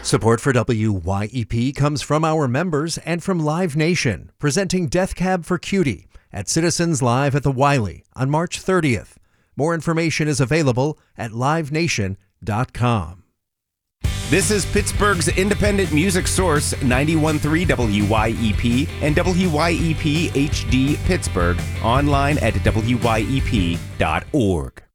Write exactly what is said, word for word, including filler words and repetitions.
Support for W Y E P comes from our members and from Live Nation, presenting Death Cab for Cutie at Citizens Live at the Wiley on March thirtieth. More information is available at live nation dot com. This is Pittsburgh's independent music source, ninety-one point three W Y E P and W Y E P H D Pittsburgh, online at W Y E P dot org.